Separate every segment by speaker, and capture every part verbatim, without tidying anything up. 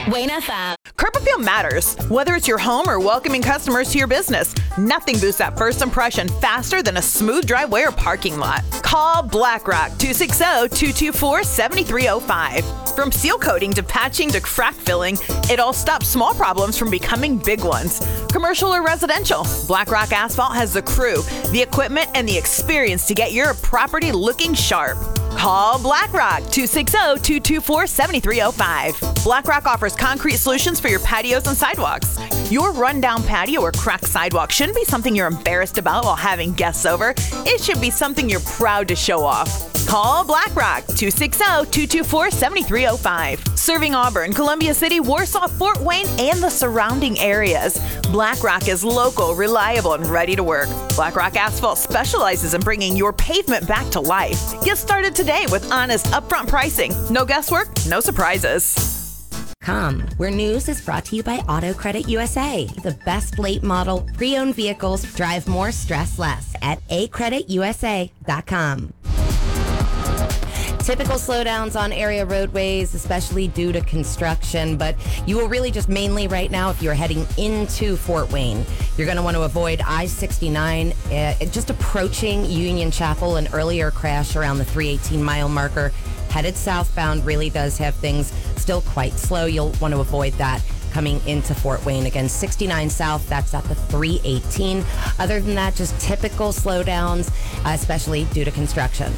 Speaker 1: Wayne F M.
Speaker 2: Curb Appeal matters. Whether it's your home or welcoming customers to your business, nothing boosts that first impression faster than a smooth driveway or parking lot. Call BlackRock two six zero, two two four, seven three zero five. From seal coating to patching to crack filling, it all stops small problems from becoming big ones. Commercial or residential, BlackRock Asphalt has the crew, the equipment, and the experience to get your property looking sharp. Call BlackRock two six zero, two two four, seven three zero five. BlackRock offers concrete solutions for your patios and sidewalks. Your rundown patio or cracked sidewalk shouldn't be something you're embarrassed about while having guests over. It should be something you're proud to show off. Call BlackRock two six zero, two two four, seven three zero five. Serving Auburn, Columbia City, Warsaw, Fort Wayne, and the surrounding areas, BlackRock is local, reliable, and ready to work. BlackRock Asphalt specializes in bringing your pavement back to life. Get started today with honest, upfront pricing. No guesswork, no surprises.
Speaker 1: Come, where news is brought to you by Auto Credit U S A. The best late model, pre-owned vehicles drive more, stress less at a credit u s a dot com. Typical slowdowns on area roadways, especially due to construction, but you will really just mainly right now if you're heading into Fort Wayne. You're going to want to avoid I sixty-nine, uh, just approaching Union Chapel. An earlier crash around the three eighteen mile marker headed southbound really does have things still quite slow. You'll want to avoid that coming into Fort Wayne. Again, sixty-nine south, that's at the three eighteen. Other than that, just typical slowdowns, uh, especially due to construction.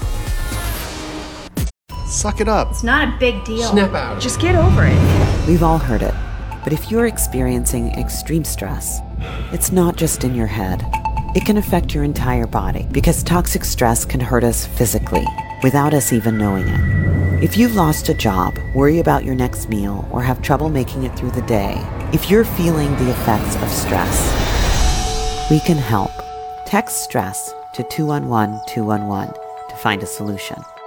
Speaker 3: Suck it up.
Speaker 4: It's not a big deal.
Speaker 3: Snap out.
Speaker 4: Just get over it.
Speaker 5: We've all heard it. But if you're experiencing extreme stress, it's not just in your head. It can affect your entire body because toxic stress can hurt us physically without us even knowing it. If you've lost a job, worry about your next meal, or have trouble making it through the day, if you're feeling the effects of stress, we can help. Text STRESS to two one one, two one one to find a solution.